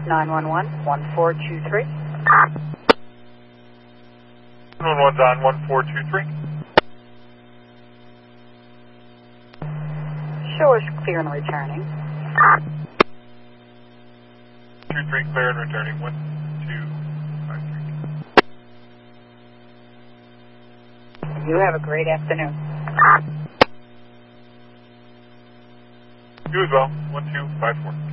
911, 1423. 911's on 1423. Show us clear and returning. 23 clear and returning. 1253. You have a great afternoon. You as well. 1254.